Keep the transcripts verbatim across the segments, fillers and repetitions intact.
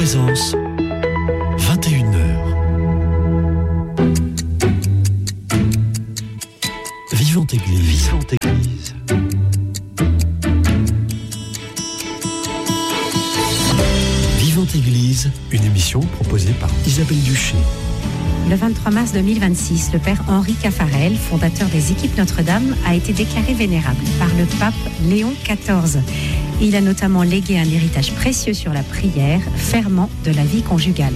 présence, vingt et une heures. Vivante Église. Vivante Église. Vivante Église, une émission proposée par Isabelle Duché. Le vingt-trois mars deux mille vingt-six, le père Henri Caffarel, fondateur des équipes Notre-Dame, a été déclaré vénérable par le pape Léon quatorze. Il a notamment légué un héritage précieux sur la prière, ferment de la vie conjugale.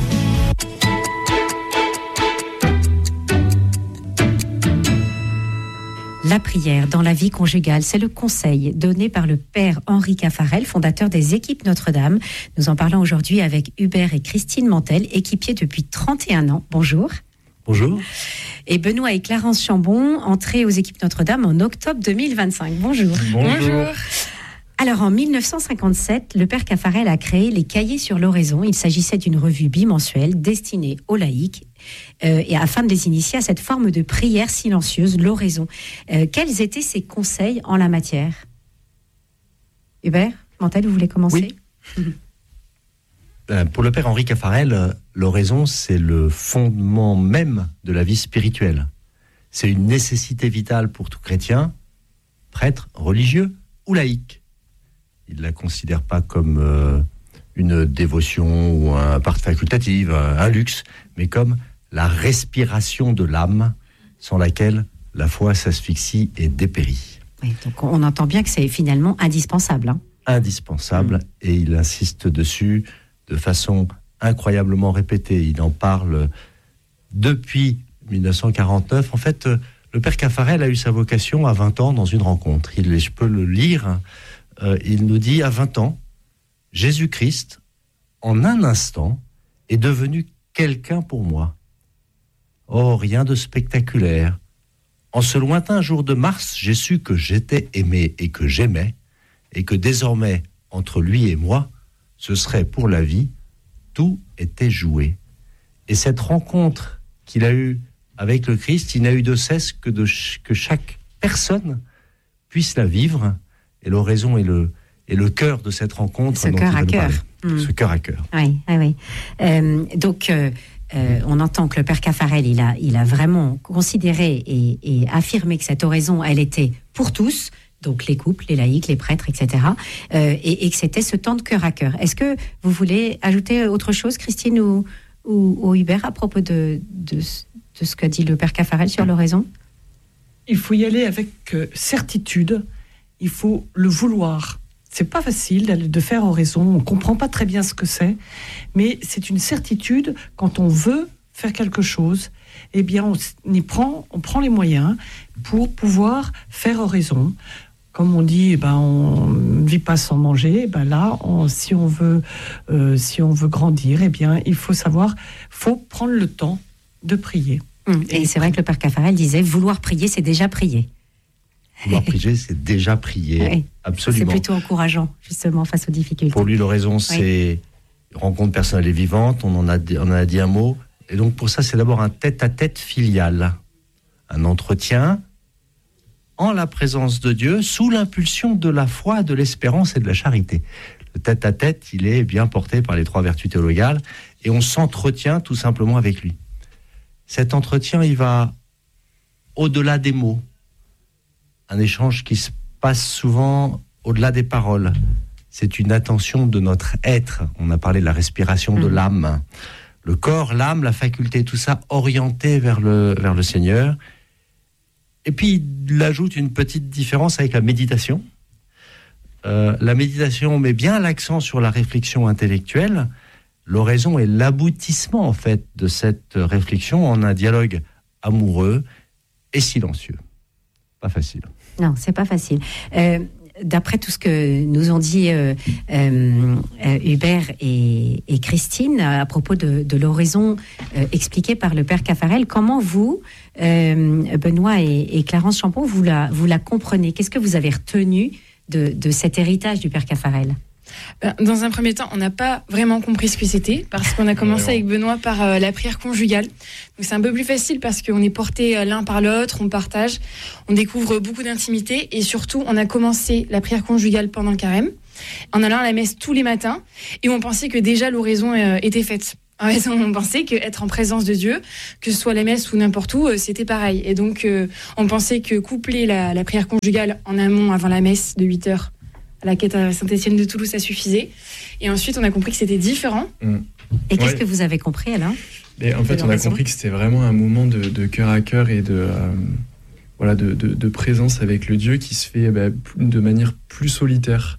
La prière dans la vie conjugale, c'est le conseil donné par le père Henri Caffarel, fondateur des équipes Notre-Dame. Nous en parlons aujourd'hui avec Hubert et Christine Mantel, équipiers depuis trente et un ans. Bonjour. Bonjour. Et Benoît et Clarence Chambon, entrés aux équipes Notre-Dame en octobre deux mille vingt-cinq. Bonjour. Bonjour. Bonjour. Alors, en mille neuf cent cinquante-sept, le père Caffarel a créé les Cahiers sur l'oraison. Il s'agissait d'une revue bimensuelle destinée aux laïcs euh, et afin de les initier à cette forme de prière silencieuse, l'oraison. Euh, quels étaient ses conseils en la matière ? Hubert Mantel, vous voulez commencer ? Oui. euh, pour le père Henri Caffarel, l'oraison, c'est le fondement même de la vie spirituelle. C'est une nécessité vitale pour tout chrétien, prêtre, religieux ou laïc. Il ne la considère pas comme euh, une dévotion ou un part facultative, un, un luxe, mais comme la respiration de l'âme sans laquelle la foi s'asphyxie et dépérit. Oui, donc on entend bien que c'est finalement indispensable. Hein. Indispensable, mmh. Et il insiste dessus de façon incroyablement répétée. Il en parle depuis dix-neuf cent quarante-neuf. En fait, le père Caffarel a eu sa vocation à vingt ans dans une rencontre. Il, je peux le lire. Euh, il nous dit, à vingt ans, Jésus-Christ, en un instant, est devenu quelqu'un pour moi. Oh, rien de spectaculaire. En ce lointain jour de mars, j'ai su que j'étais aimé et que j'aimais, et que désormais, entre lui et moi, ce serait pour la vie, tout était joué. Et cette rencontre qu'il a eue avec le Christ, il n'a eu de cesse que, de ch- que chaque personne puisse la vivre. Et l'oraison est le, est le cœur de cette rencontre. Ce cœur à cœur. Mmh. Ce cœur à cœur. Oui, oui, oui. Euh, donc, euh, euh, on entend que le père Caffarel, il a, il a vraiment considéré et, et affirmé que cette oraison, elle était pour tous, donc les couples, les laïcs, les prêtres, et cetera. Euh, et, et que c'était ce temps de cœur à cœur. Est-ce que vous voulez ajouter autre chose, Christine ou, ou, ou Hubert, à propos de, de, de ce qu'a dit le père Caffarel sur l'oraison ? Il faut y aller avec euh, certitude. Il faut le vouloir. C'est pas facile de faire oraison. On comprend pas très bien ce que c'est, mais c'est une certitude. Quand on veut faire quelque chose, eh bien, on y prend, on prend les moyens pour pouvoir faire oraison. Comme on dit, eh ben, on ne vit pas sans manger. Eh ben là, on, si on veut, euh, si on veut grandir, eh bien, il faut savoir, faut prendre le temps de prier. Mmh. Et, Et c'est vrai que le père Caffarel disait, vouloir prier, c'est déjà prier. Vouloir prier, c'est déjà prier. Oui, absolument. C'est plutôt encourageant, justement, face aux difficultés. Pour lui, l'oraison, c'est oui. rencontre personnelle et vivante. On en a, on en a dit un mot. Et donc, pour ça, c'est d'abord un tête-à-tête filial. Un entretien en la présence de Dieu, sous l'impulsion de la foi, de l'espérance et de la charité. Le tête-à-tête, il est bien porté par les trois vertus théologales. Et on s'entretient tout simplement avec lui. Cet entretien, il va au-delà des mots. Un échange qui se passe souvent au-delà des paroles. C'est une attention de notre être. On a parlé de la respiration de l'âme. Le corps, l'âme, la faculté, tout ça orienté vers le, vers le Seigneur. Et puis, il ajoute une petite différence avec la méditation. Euh, la méditation met bien l'accent sur la réflexion intellectuelle. L'oraison est l'aboutissement, en fait, de cette réflexion en un dialogue amoureux et silencieux. Pas facile. Non, c'est pas facile. Euh, d'après tout ce que nous ont dit euh, euh, Hubert et, et Christine à propos de, de l'oraison euh, expliquée par le père Caffarel, comment vous, euh, Benoît et, et Clarence Chambon, vous la, vous la comprenez ? Qu'est-ce que vous avez retenu de, de cet héritage du père Caffarel ? Dans un premier temps, on n'a pas vraiment compris ce que c'était, parce qu'on a commencé avec Benoît par euh, la prière conjugale. Donc c'est un peu plus facile parce qu'on est porté euh, l'un par l'autre, on partage, on découvre beaucoup d'intimité, et surtout on a commencé la prière conjugale pendant le carême. en allant à la messe tous les matins, et on pensait que déjà l'oraison euh, était faite. En raison, on pensait qu'être en présence de Dieu, que ce soit à la messe ou n'importe où, euh, c'était pareil. Et donc, euh, on pensait que coupler la, la prière conjugale en amont, avant la messe de huit heures, à la quête à Saint-Étienne de Toulouse, ça suffisait. Et ensuite, on a compris que c'était différent. Mmh. Et qu'est-ce Ouais. que vous avez compris, Alain ? Et en fait, on a compris que c'était vraiment un moment de, de cœur à cœur et de, euh, voilà, de, de, de présence avec le Dieu qui se fait bah, de manière plus solitaire,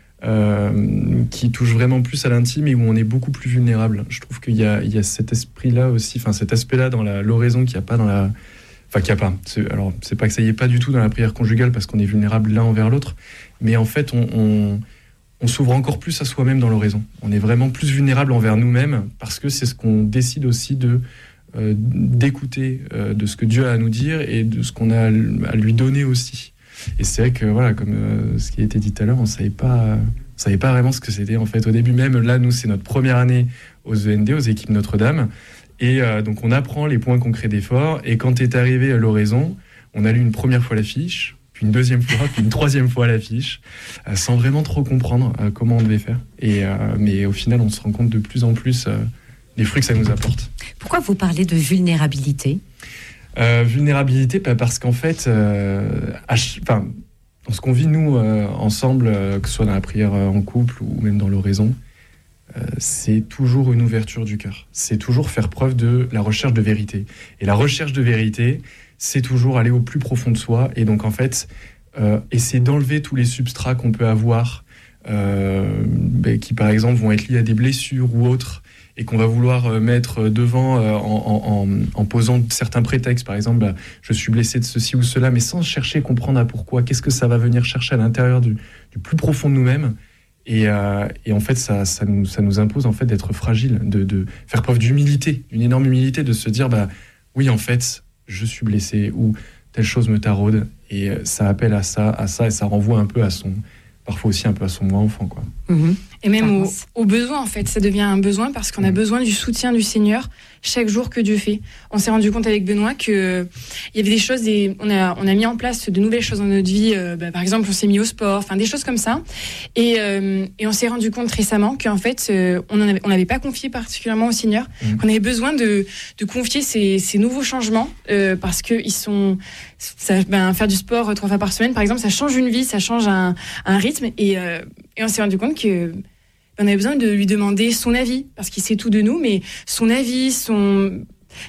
euh, qui touche vraiment plus à l'intime et où on est beaucoup plus vulnérable. Je trouve qu'il y a, il y a cet esprit-là aussi, enfin cet aspect-là dans la, l'oraison qu'il n'y a pas dans la... Enfin, qu'il n'y a pas. C'est, alors, c'est pas que ça y est pas du tout dans la prière conjugale parce qu'on est vulnérable l'un envers l'autre, mais en fait, on... on on s'ouvre encore plus à soi-même dans l'oraison. On est vraiment plus vulnérable envers nous-mêmes parce que c'est ce qu'on décide aussi de, euh, d'écouter euh, de ce que Dieu a à nous dire et de ce qu'on a à lui donner aussi. Et c'est vrai que, voilà, comme euh, ce qui a été dit tout à l'heure, on ne savait pas, on savait pas vraiment ce que c'était en fait au début. Même là, nous, c'est notre première année aux E N D, aux équipes Notre-Dame. Et euh, donc, on apprend les points concrets d'effort. Et quand est arrivé à l'oraison, on a lu une première fois la fiche, puis une deuxième fois, puis une troisième fois l'affiche, euh, sans vraiment trop comprendre euh, comment on devait faire. Et, euh, mais au final, on se rend compte de plus en plus euh, des fruits que ça nous apporte. Pourquoi vous parlez de vulnérabilité ? euh, Vulnérabilité, bah, parce qu'en fait, euh, ach- dans ce qu'on vit, nous, euh, ensemble, euh, que ce soit dans la prière euh, en couple ou même dans l'oraison, euh, c'est toujours une ouverture du cœur. C'est toujours faire preuve de la recherche de vérité. Et la recherche de vérité, c'est toujours aller au plus profond de soi et donc en fait euh, essayer d'enlever tous les substrats qu'on peut avoir euh, bah, qui par exemple vont être liés à des blessures ou autres et qu'on va vouloir euh, mettre devant euh, en, en, en posant certains prétextes, par exemple bah, je suis blessé de ceci ou cela, mais sans chercher à comprendre à pourquoi, qu'est-ce que ça va venir chercher à l'intérieur du, du plus profond de nous-mêmes. Et, euh, et en fait ça, ça, nous, ça nous impose en fait d'être fragile, de, de faire preuve d'humilité, une énorme humilité, de se dire bah oui en fait je suis blessé ou telle chose me taraude et ça appelle à ça, à ça et ça renvoie un peu à son, parfois aussi un peu à son moi enfant quoi. Mmh. Et même au, au besoin en fait, ça devient un besoin parce qu'on a besoin du soutien du Seigneur chaque jour que Dieu fait. On s'est rendu compte avec Benoît que il y avait des choses, des, on a on a mis en place de nouvelles choses dans notre vie. Euh, bah, par exemple, on s'est mis au sport, enfin des choses comme ça. Et euh, et on s'est rendu compte récemment qu'en fait euh, on en avait, on n'avait pas confié particulièrement au Seigneur, mmh. qu'on avait besoin de de confier ces ces nouveaux changements euh, parce que ils sont ça, ben, faire du sport trois fois par semaine par exemple, ça change une vie, ça change un un rythme et euh, et on s'est rendu compte que on avait besoin de lui demander son avis, parce qu'il sait tout de nous, mais son avis, son...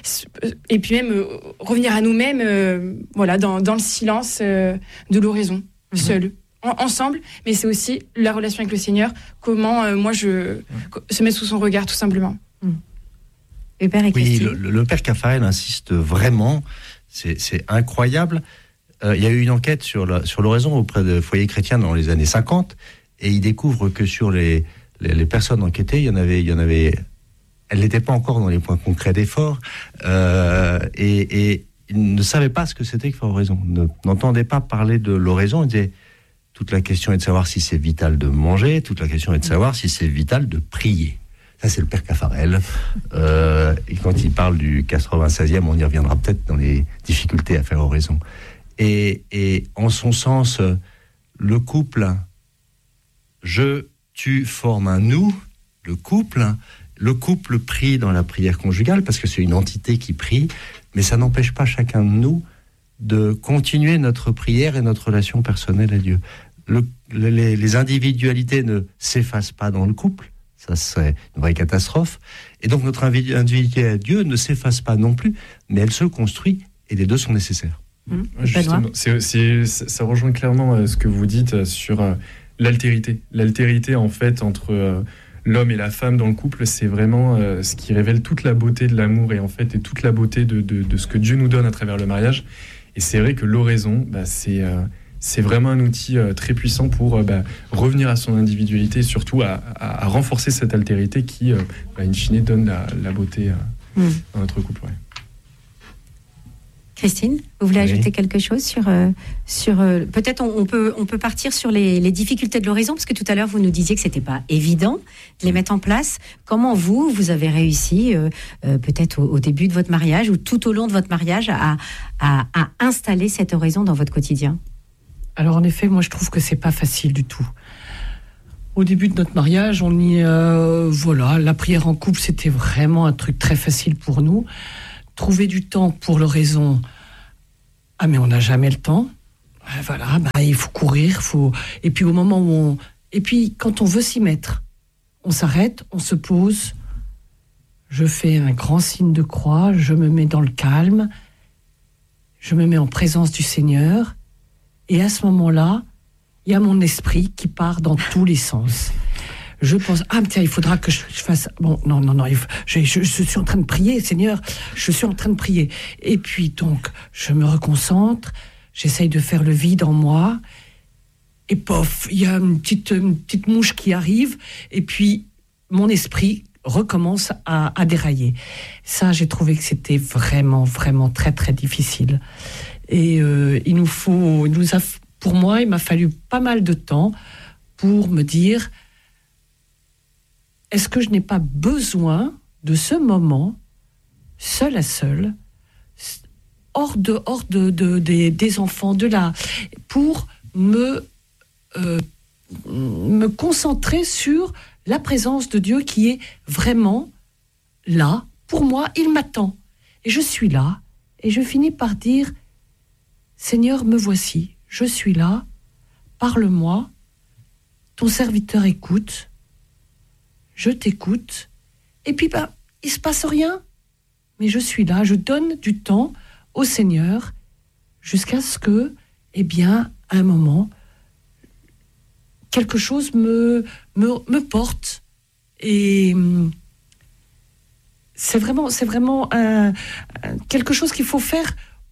et puis même euh, revenir à nous-mêmes euh, voilà, dans, dans le silence euh, de l'oraison, mmh. seul, en, ensemble, mais c'est aussi la relation avec le Seigneur, comment euh, moi je mmh. se mettre sous son regard, tout simplement. Mmh. Et Père et oui, le, le Père Caffarel insiste vraiment, c'est, c'est incroyable. Euh, il y a eu une enquête sur, la, sur l'oraison auprès de foyers chrétiens dans les années cinquante, et il découvre que sur les Les, les personnes enquêtées, il y en avait, il y en avait, elles n'étaient pas encore dans les points concrets d'effort, euh, et, et ils ne savaient pas ce que c'était que faire oraison, ne, n'entendaient pas parler de l'oraison. Ils disaient, toute la question est de savoir si c'est vital de manger, toute la question est de savoir si c'est vital de prier. Ça, c'est le Père Caffarel. Euh, et quand il parle du quatre-vingt-seizième, on y reviendra peut-être dans les difficultés à faire oraison. Et, et en son sens, le couple, je... tu formes un nous, le couple. Le couple prie dans la prière conjugale parce que c'est une entité qui prie, mais ça n'empêche pas chacun de nous de continuer notre prière et notre relation personnelle à Dieu. Le, les, les individualités ne s'effacent pas dans le couple, ça serait une vraie catastrophe. Et donc notre individualité à Dieu ne s'efface pas non plus, mais elle se construit et les deux sont nécessaires. Mmh. Justement, c'est, c'est, ça rejoint clairement ce que vous dites sur l'altérité. L'altérité, en fait, entre euh, l'homme et la femme dans le couple, c'est vraiment euh, ce qui révèle toute la beauté de l'amour et en fait et toute la beauté de, de, de ce que Dieu nous donne à travers le mariage. Et c'est vrai que l'oraison, bah, c'est, euh, c'est vraiment un outil euh, très puissant pour euh, bah, revenir à son individualité et surtout à, à, à renforcer cette altérité qui, euh, bah, in fine, donne la, la beauté euh, mmh. dans notre couple. Ouais. Christine, vous voulez oui. ajouter quelque chose sur, euh, sur euh, peut-être on, on, peut, on peut partir sur les, les difficultés de l'oraison, parce que tout à l'heure vous nous disiez que c'était pas évident de les mettre en place. Comment vous, vous avez réussi, euh, euh, peut-être au, au début de votre mariage ou tout au long de votre mariage, à, à, à installer cette oraison dans votre quotidien ? Alors en effet, moi je trouve que c'est pas facile du tout. Au début de notre mariage, on y, euh, voilà, la prière en couple, c'était vraiment un truc très facile pour nous. Trouver du temps pour l'oraison, ah mais on n'a jamais le temps. Euh, voilà, bah, il faut courir, faut. Et puis au moment où on, et puis quand on veut s'y mettre, on s'arrête, on se pose. Je fais un grand signe de croix, je me mets dans le calme, je me mets en présence du Seigneur, et à ce moment-là, il y a mon esprit qui part dans tous les sens. Je pense, ah tiens, il faudra que je, je fasse... Bon, non, non, non, il faut, je, je, je suis en train de prier, Seigneur, je suis en train de prier. Et puis donc, je me reconcentre, j'essaye de faire le vide en moi, et pof, il y a une petite, une petite mouche qui arrive, et puis mon esprit recommence à, à dérailler. Ça, j'ai trouvé que c'était vraiment, vraiment très, très difficile. Et euh, il nous faut... Il nous a, pour moi, il m'a fallu pas mal de temps pour me dire, est-ce que je n'ai pas besoin de ce moment, seul à seul, hors, de, hors de, de, des, des enfants, de là, pour me, euh, me concentrer sur la présence de Dieu qui est vraiment là. Pour moi, il m'attend. Et je suis là. Et je finis par dire, Seigneur, me voici. Je suis là. Parle-moi. Ton serviteur écoute. Je t'écoute. Et puis, bah, il ne se passe rien. Mais je suis là. Je donne du temps au Seigneur jusqu'à ce que, eh bien, à un moment, quelque chose me, me, me porte. Et c'est vraiment, c'est vraiment un, un, quelque chose qu'il faut faire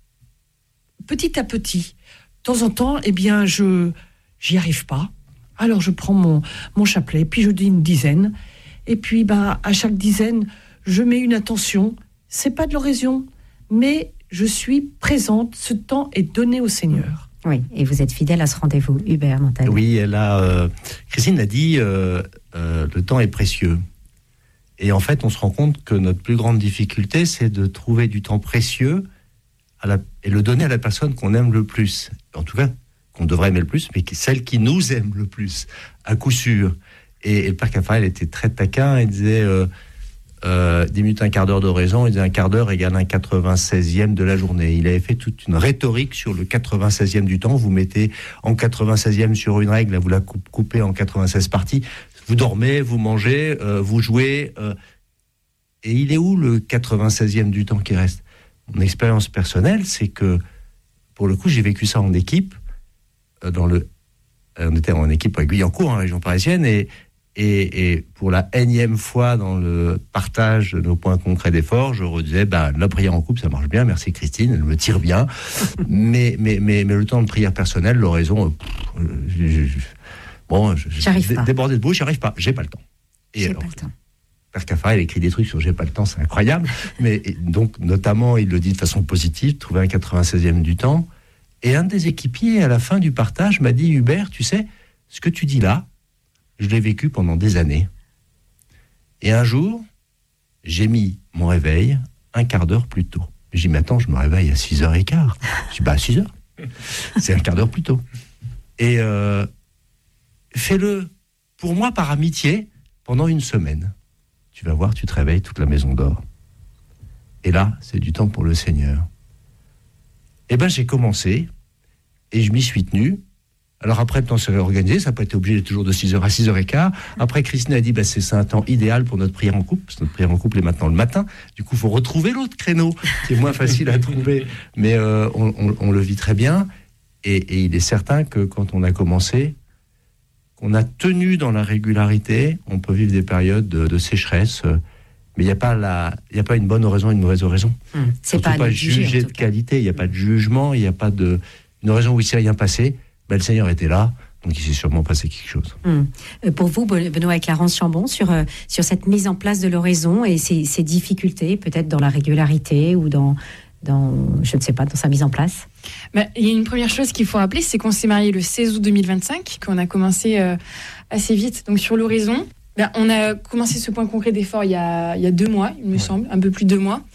petit à petit. De temps en temps, eh bien, je j'y arrive pas. Alors, je prends mon, mon chapelet, puis je dis une dizaine. Et puis, bah, à chaque dizaine, je mets une intention. C'est pas de l'oraison, mais je suis présente. Ce temps est donné au Seigneur. Oui, et vous êtes fidèle à ce rendez-vous, Hubert Montagne. Oui, elle a, euh, Christine l'a dit, euh, euh, le temps est précieux. Et en fait, on se rend compte que notre plus grande difficulté, c'est de trouver du temps précieux à la, et le donner à la personne qu'on aime le plus. En tout cas, qu'on devrait aimer le plus, mais celle qui nous aime le plus, à coup sûr. Et, et le père Caffarel était très taquin, il disait... Euh, Euh, dix minutes, un quart d'heure d'oraison, il disait un quart d'heure égale un quatre-vingt-seizième de la journée. Il avait fait toute une rhétorique sur le quatre-vingt-seizième du temps. Vous mettez en quatre-vingt-seizième sur une règle, vous la coupez en quatre-vingt-seize parties. Vous dormez, vous mangez, euh, vous jouez. Euh, et il est où le quatre-vingt-seizième du temps qui reste ? Mon expérience personnelle, c'est que, pour le coup, j'ai vécu ça en équipe. Euh, dans le, on était en équipe à Guyancourt, en région parisienne, et Et, et pour la énième fois dans le partage de nos points concrets d'effort, je redisais, bah, la prière en couple, ça marche bien, merci Christine, elle me tire bien. mais, mais, mais, mais le temps de prière personnelle, l'oraison, euh, je, je, je, bon, je, j'arrive d- pas. débordé de bouche, j'arrive pas, j'ai pas le temps. Et j'ai alors, pas le temps. Père Caffarel, il écrit des trucs sur j'ai pas le temps, c'est incroyable. mais et donc, notamment, il le dit de façon positive, trouver un quatre-vingt-seizième du temps. Et un des équipiers, à la fin du partage, m'a dit, Hubert, tu sais, ce que tu dis là, je l'ai vécu pendant des années. Et un jour, j'ai mis mon réveil un quart d'heure plus tôt. J'ai dit, mais attends, je me réveille à six heures quinze. Je dis, bah, à six heures. C'est un quart d'heure plus tôt. Et euh, fais-le, pour moi, par amitié, pendant une semaine. Tu vas voir, tu te réveilles, toute la maison dort. Et là, c'est du temps pour le Seigneur. Et ben, j'ai commencé, et je m'y suis tenu. Alors après, le temps s'est réorganisé, ça n'a pas été obligé d'être toujours de six heures à six heures quinze. Après, Christine a dit, bah, c'est, c'est un temps idéal pour notre prière en couple, parce que notre prière en couple est maintenant le matin. Du coup, il faut retrouver l'autre créneau, qui est moins facile à trouver. Mais euh, on, on, on le vit très bien. Et, et il est certain que quand on a commencé, qu'on a tenu dans la régularité, on peut vivre des périodes de, de sécheresse. Mais il n'y a pas la, il n'y a pas une bonne oraison et une mauvaise oraison. Mmh, c'est Surtout pas, pas juger, juger de qualité, il n'y a pas de jugement, il n'y a pas de... Une oraison où il ne s'est rien passé. Ben, le Seigneur était là, donc il s'est sûrement passé quelque chose. Hum. Pour vous, Benoît et Clarence Chambon, sur, euh, sur cette mise en place de l'oraison et ces, ces difficultés, peut-être dans la régularité ou dans, dans, je ne sais pas, dans sa mise en place. Bah, il y a une première chose qu'il faut rappeler, c'est qu'on s'est mariés le seize août deux mille vingt-cinq, qu'on a commencé euh, assez vite. Donc sur l'oraison, bah, on a commencé ce point concret d'effort il y a, il y a deux mois, il me ouais. semble, un peu plus de deux mois.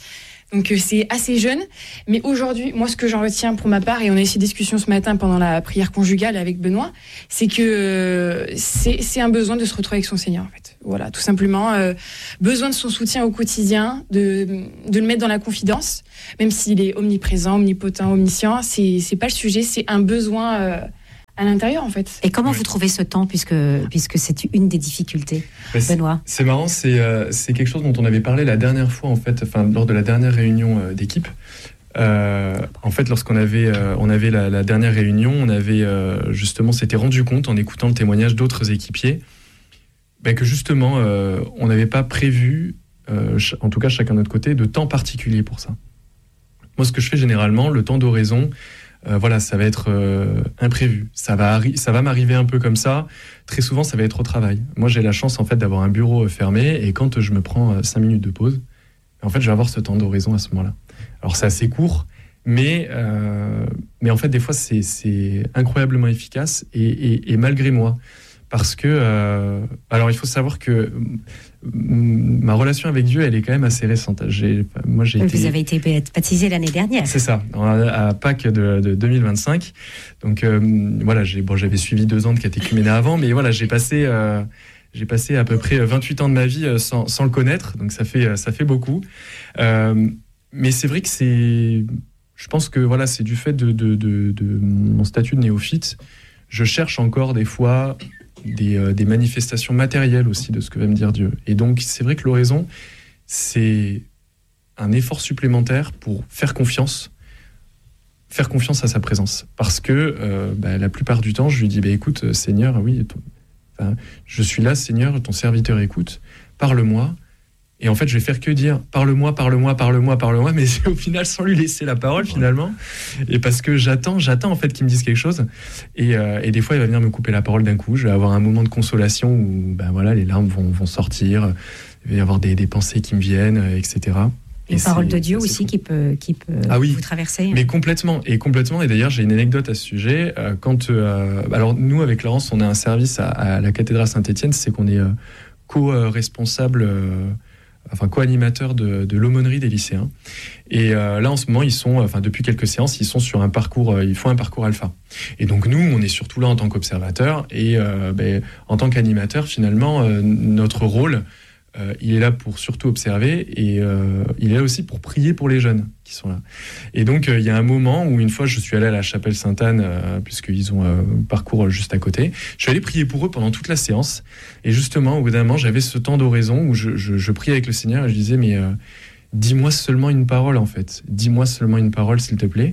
Donc euh, c'est assez jeune, mais aujourd'hui, moi ce que j'en retiens pour ma part, et on a eu cette discussion ce matin pendant la prière conjugale avec Benoît, c'est que euh, c'est, c'est un besoin de se retrouver avec son Seigneur en fait. Voilà, tout simplement, euh, besoin de son soutien au quotidien, de, de le mettre dans la confidence, même s'il est omniprésent, omnipotent, omniscient, c'est, c'est pas le sujet, c'est un besoin euh, à l'intérieur en fait. Et comment vous trouvez ce temps, puisque, puisque c'est une des difficultés, bah, c'est, Benoît? C'est marrant, c'est, euh, c'est quelque chose dont on avait parlé la dernière fois, en fait, enfin, lors de la dernière réunion euh, d'équipe. Euh, en fait, lorsqu'on avait, euh, on avait la, la dernière réunion, on avait euh, justement s'était rendu compte, en écoutant le témoignage d'autres équipiers, bah, que justement, euh, on n'avait pas prévu, euh, ch- en tout cas chacun de notre côté, de temps particulier pour ça. Moi, ce que je fais généralement, le temps d'oraison, Euh, voilà, ça va être euh, imprévu. Ça va, arri- ça va m'arriver un peu comme ça. Très souvent, ça va être au travail. Moi, j'ai la chance en fait d'avoir un bureau euh, fermé, et quand euh, je me prends euh, cinq minutes de pause, en fait, je vais avoir ce temps d'oraison à ce moment-là. Alors, c'est assez court, mais euh, mais en fait, des fois, c'est, c'est incroyablement efficace, et, et, et malgré moi, parce que euh, alors, il faut savoir que ma relation avec Dieu, elle est quand même assez récente. J'ai, moi, j'ai Vous été... avez été baptisé l'année dernière. C'est ça, à Pâques de, de deux mille vingt-cinq. Donc euh, voilà, j'ai, bon, j'avais suivi deux ans de catéchuménat avant, mais voilà, j'ai passé, euh, j'ai passé à peu près vingt-huit ans de ma vie sans, sans le connaître, donc ça fait, ça fait beaucoup. Euh, mais c'est vrai que c'est, je pense que voilà, c'est du fait de, de, de, de mon statut de néophyte. Je cherche encore des fois des, euh, des manifestations matérielles aussi de ce que va me dire Dieu. Et donc, c'est vrai que l'oraison, c'est un effort supplémentaire pour faire confiance, faire confiance à sa présence. Parce que euh, bah, la plupart du temps, je lui dis, bah, écoute, Seigneur, oui, ton, enfin, je suis là, Seigneur, ton serviteur écoute, parle-moi. Et en fait, je vais faire que dire parle-moi, parle-moi, parle-moi, parle-moi, mais au final, sans lui laisser la parole, finalement. Et parce que j'attends, j'attends en fait qu'il me dise quelque chose. Et, euh, et des fois, il va venir me couper la parole d'un coup. Je vais avoir un moment de consolation où ben voilà, les larmes vont, vont sortir. Il va y avoir des, des pensées qui me viennent, et cetera. Une et parole c'est, de Dieu c'est aussi cool. qui peut, qui peut ah oui, vous traverser. Mais complètement, et complètement. Et d'ailleurs, j'ai une anecdote à ce sujet. Euh, quand, euh, alors nous, avec Laurence, on a un service à, à la cathédrale Saint-Étienne, c'est qu'on est euh, co-responsable. Euh, enfin co-animateur de, de l'aumônerie des lycéens. Et euh, là, en ce moment, ils sont, enfin depuis quelques séances, ils sont sur un parcours, euh, ils font un parcours alpha. Et donc nous, on est surtout là en tant qu'observateurs, et euh, ben, en tant qu'animateur, finalement, euh, notre rôle, euh, il est là pour surtout observer, et euh, il est là aussi pour prier pour les jeunes qui sont là. Et donc, euh, il y a un moment où, une fois, je suis allé à la chapelle Sainte-Anne, euh, puisqu'ils ont un euh, parcours juste à côté. Je suis allé prier pour eux pendant toute la séance. Et justement, au bout d'un moment, j'avais ce temps d'oraison où je, je, je priais avec le Seigneur, et je disais, mais euh, dis-moi seulement une parole, en fait. Dis-moi seulement une parole, s'il te plaît.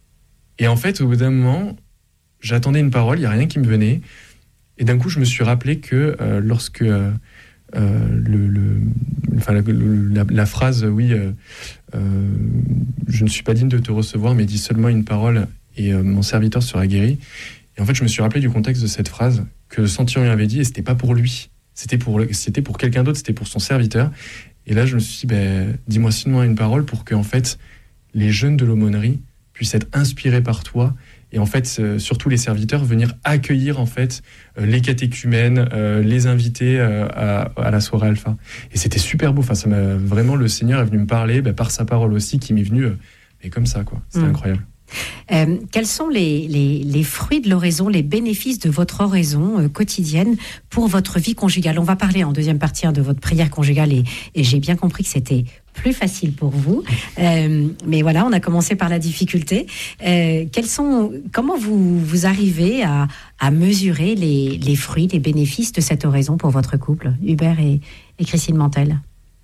Et en fait, au bout d'un moment, j'attendais une parole, il n'y a rien qui me venait. Et d'un coup, je me suis rappelé que euh, lorsque... Euh, Euh, le, le, enfin, la, la, la phrase, oui, euh, euh, je ne suis pas digne de te recevoir, mais dis seulement une parole et euh, mon serviteur sera guéri. Et en fait, je me suis rappelé du contexte de cette phrase que le centurion avait dit, et c'était pas pour lui, c'était pour, c'était pour quelqu'un d'autre, c'était pour son serviteur. Et là, je me suis dit, ben, dis-moi seulement une parole pour que, en fait, les jeunes de l'aumônerie puissent être inspirés par toi. Et en fait, euh, surtout les serviteurs, venir accueillir en fait euh, les catéchumènes, euh, les invités euh, à, à la soirée alpha. Et c'était super beau. Enfin, ça m'a vraiment, le Seigneur est venu me parler bah, par sa parole aussi, qui m'est venue, euh, et comme ça, quoi. C'était mmh. incroyable. Euh, quels sont les, les, les fruits de l'oraison, les bénéfices de votre oraison euh, quotidienne pour votre vie conjugale? On va parler en deuxième partie hein, de votre prière conjugale, et, et j'ai bien compris que c'était plus facile pour vous. Euh, mais voilà, on a commencé par la difficulté. Euh, quels sont, comment vous, vous arrivez à, à mesurer les, les fruits, les bénéfices de cette oraison pour votre couple, Hubert et, et Christine Mantel?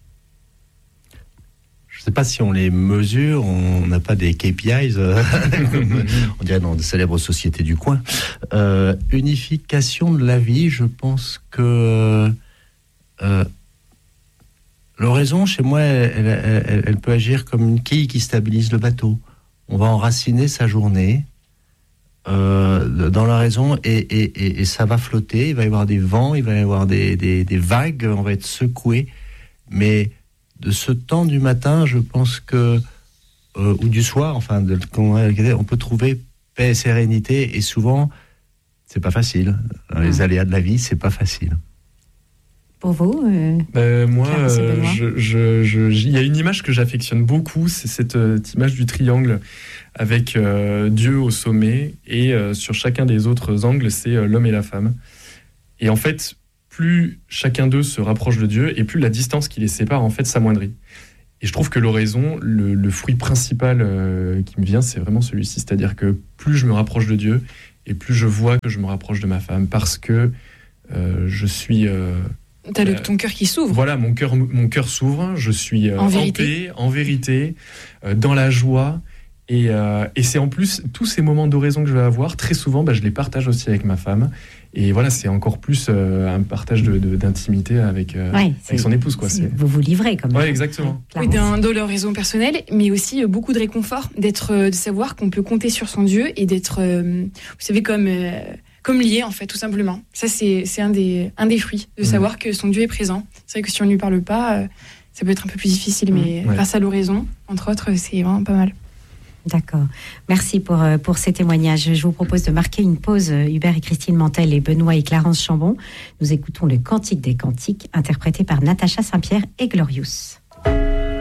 Je ne sais pas si on les mesure, on n'a pas des K P Is, euh, on dirait dans de célèbres sociétés du coin. Euh, unification de la vie, je pense que euh, l'oraison, chez moi, elle, elle, elle, elle peut agir comme une quille qui stabilise le bateau. On va enraciner sa journée euh, dans l'oraison, et, et, et, et ça va flotter, il va y avoir des vents, il va y avoir des, des, des vagues, on va être secoué, mais de ce temps du matin, je pense que, euh, ou du soir, enfin, de, on peut trouver paix et sérénité, et souvent, c'est pas facile. Dans les mmh. aléas de la vie, c'est pas facile. pour vous euh, bah, Moi, Clarence et euh, Benoît je, je, je, il y a une image que j'affectionne beaucoup, c'est cette, cette image du triangle avec euh, Dieu au sommet et euh, sur chacun des autres angles, c'est euh, l'homme et la femme. Et en fait, plus chacun d'eux se rapproche de Dieu et plus la distance qui les sépare en fait s'amoindrit. Et je trouve que l'oraison, le, le fruit principal euh, qui me vient, c'est vraiment celui-ci. C'est-à-dire que plus je me rapproche de Dieu et plus je vois que je me rapproche de ma femme parce que euh, je suis... Euh, T'as le, euh, ton cœur qui s'ouvre. Voilà, mon cœur, mon cœur s'ouvre, je suis euh, En en, vérité. paix, en vérité, euh, dans la joie. Et, euh, et c'est en plus, tous ces moments d'oraison que je vais avoir, très souvent, bah, je les partage aussi avec ma femme. Et voilà, c'est encore plus euh, un partage de, de, d'intimité avec, euh, ouais, avec son épouse. Quoi. C'est... Vous vous livrez comme ça. Ouais, exactement. Oui, d'un, de l'oraison personnelle, mais aussi euh, beaucoup de réconfort, d'être, euh, de savoir qu'on peut compter sur son Dieu et d'être, euh, vous savez, comme... Euh, comme lié, en fait, tout simplement. Ça, c'est, c'est un, des, un des fruits, de mmh. savoir que son Dieu est présent. C'est vrai que si on ne lui parle pas, euh, ça peut être un peu plus difficile, mais mmh. ouais. grâce à l'oraison, entre autres, c'est vraiment pas mal. D'accord. Merci pour, pour ces témoignages. Je vous propose de marquer une pause. Hubert et Christine Mantel et Benoît et Clarence Chambon. Nous écoutons le Cantique des Cantiques, interprété par Natacha Saint-Pierre et Glorious.